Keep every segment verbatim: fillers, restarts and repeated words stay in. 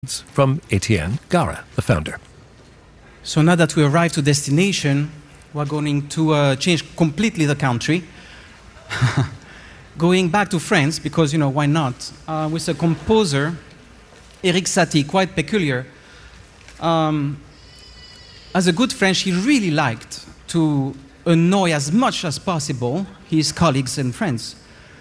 from Etienne Gara, the founder. So now that we arrived to destination, we're going to uh, change completely the country. Going back to France, because, you know, why not? Uh, with a composer, Erik Satie, quite peculiar. Um, as a good French, he really liked to annoy as much as possible his colleagues in France.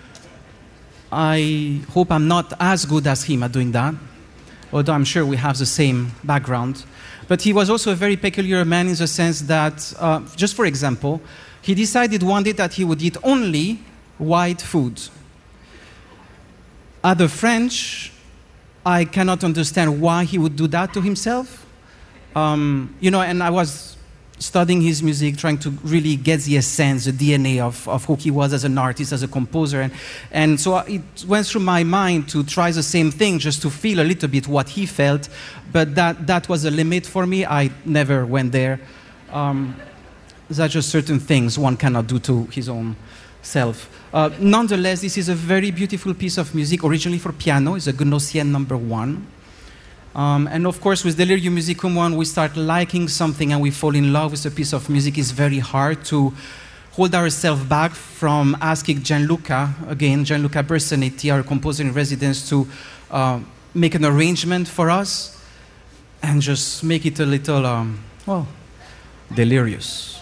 I hope I'm not as good as him at doing that, although I'm sure we have the same background. But he was also a very peculiar man in the sense that, uh, just for example, he decided one day that he would eat only white food. As a French, I cannot understand why he would do that to himself. Um, you know, and I was studying his music, trying to really get the essence, the D N A of, of who he was as an artist, as a composer. And, and so it went through my mind to try the same thing, just to feel a little bit what he felt. But that, that was a limit for me. I never went there. Um, there are just certain things one cannot do to his own self. Uh, nonetheless, this is a very beautiful piece of music, originally for piano. It's a Gnossienne number one. Um, and of course, with Delirium Musicum, when we start liking something and we fall in love with a piece of music, it's very hard to hold ourselves back from asking Gianluca, again, Gianluca Bersanetti, our composer in residence, to uh, make an arrangement for us and just make it a little, um, well, delirious.